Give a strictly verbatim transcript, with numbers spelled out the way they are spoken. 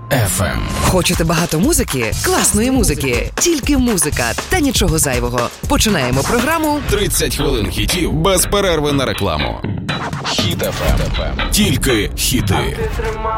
еф ем. Хочете багато музики? Класної музики. Тільки музика та нічого зайвого. Починаємо програму тридцять хвилин хітів без перерви на рекламу. Хіт еф ем. Тільки хіти.